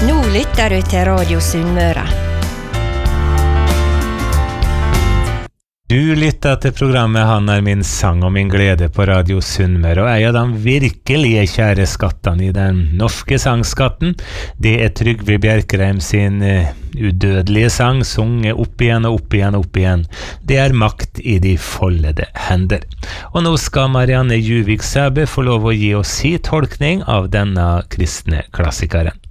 Nå lytter du til Radio Sunnmøre. Du lytter til programmet Han min sang og min glede på Radio Sunnmøre, og av de virkelige kjære skattene i den norske sangskatten, det Trygve Bjerkreim sin udødelige sang, sunget opp igjen og opp igjen og opp igjen. Det makt i de foldede hender. Og nå skal Marianne Juvik Sæbø få lov å gi oss sin tolkning av denne kristne klassikeren.